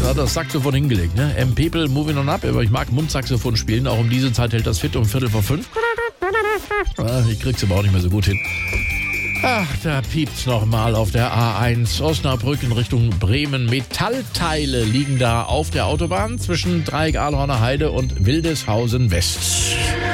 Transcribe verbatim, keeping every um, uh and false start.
Da hat das Saxophon hingelegt, ne? M. People, moving on up. Aber ich mag Mundsaxophon spielen. Auch um diese Zeit hält das fit, um Viertel vor fünf. Ah, ich krieg's aber auch nicht mehr so gut hin. Ach, da piept's nochmal auf der A eins. Osnabrück in Richtung Bremen. Metallteile liegen da auf der Autobahn zwischen Dreieck Ahlhorner Heide und Wildeshausen West.